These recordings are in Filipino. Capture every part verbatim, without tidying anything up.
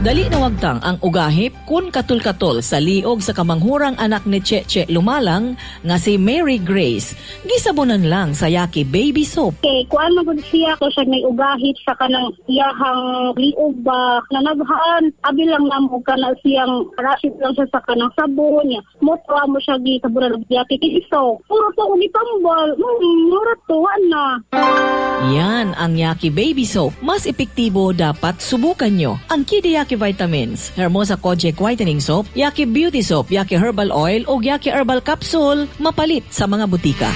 Dali na wagtang ang ugahip kun katul-katul sa liog sa kamanghurang anak ni Cheche Lumalang nga si Mary Grace. Gisabonan lang sa Yaki Baby Soap. Okay, kuan magud siya ko siya may ugahip sa kanang iyahang liog ba nanaghaan. Abi lang namo kana siyang rasit lang siya sa kanang sabon niya. Motwa mo siya gi sabunan og Yaki Baby Soap. Puro to uni tambal. Hmm, mura to na. Yan ang Yaki Baby Soap. Mas epektibo dapat subukan nyo. Ang Kidi Yaki Vitamins, Hermosa Kojic Whitening Soap, Yaki Beauty Soap, Yaki Herbal Oil o Yaki Herbal Capsule mapalit sa mga butika.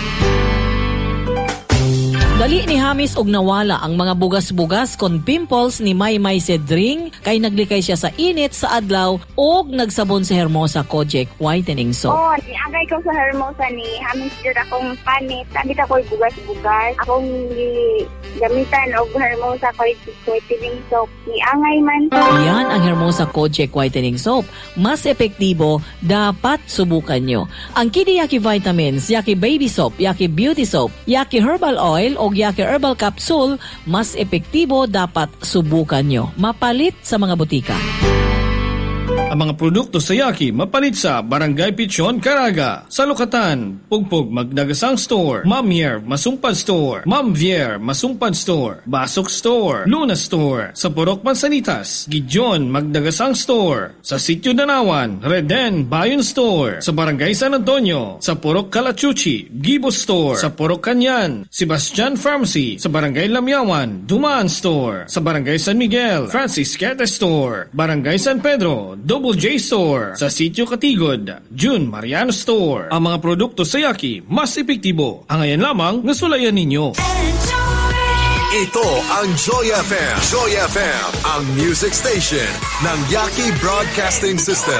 Dali ni Hamis og nawala ang mga bugas-bugas kon pimples ni Maymay Cedring kay naglikay siya sa init sa adlaw og nagsabon sa Hermosa Kojic Whitening Soap. Oh, niagay ko sa Hermosa ni Hamis jud akong panit. Damit ako'y bugas-bugas. Akong gamitan og Hermosa Kojic Whitening Soap. Ni angay man. Yan ang Hermosa Kojic Whitening Soap. Mas epektibo, dapat subukan nyo. Ang Kidi Yaki Vitamins, Yaki Baby Soap, Yaki Beauty Soap, Yaki Herbal Oil o Yaki Herbal Capsule, mas epektibo, dapat subukan nyo. Mapalit sa mga butika. Ang mga produkto sa Yaki mapalit sa Barangay Pichon, Caraga, sa Lukatan, Pugpug Magdagasang Store, Mamier Masumpad Store, Mamvier Masumpad Store, Basok Store, Luna Store, sa Purok Mansanitas, Gijon Magdagasang Store, sa Sitio Danawan, Reden Bayon Store, sa Barangay San Antonio, sa Purok Calachuchi, Gibo Store, sa Purok Kanyan, Sebastian Pharmacy, sa Barangay Lamyawan, Dumaan Store, sa Barangay San Miguel, Francis Quete Store, Barangay San Pedro, Double J Store, sa Sitio Katigod, June Mariano Store. Ang mga produkto sa Yaki, mas epektibo. Ang ayan lamang, nasulayan ninyo. Ito ang Joy F M. Joy F M, ang music station ng Yaki Broadcasting System.